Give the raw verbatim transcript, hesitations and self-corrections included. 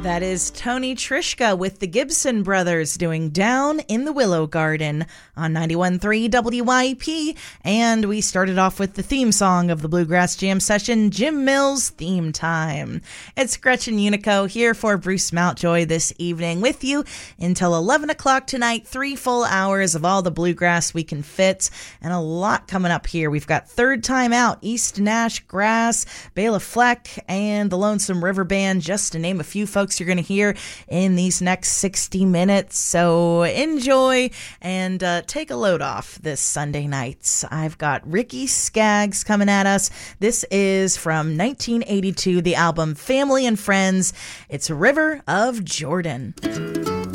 That is Tony Trishka with the Gibson Brothers doing Down in the Willow Garden on ninety-one point three W Y P. And we started off with the theme song of the Bluegrass Jam session, Jim Mills Theme Time. It's Gretchen Unico here for Bruce Mountjoy this evening with you until eleven o'clock tonight. Three full hours of all the bluegrass we can fit and a lot coming up here. We've got Third Time Out, East Nash Grass, Bela Fleck, and the Lonesome River Band, just to name a few folks you're going to hear in these next sixty minutes. So enjoy and uh, take a load off this Sunday night. I've got Ricky Skaggs coming at us. This is from nineteen eighty-two, the album Family and Friends. It's River of Jordan.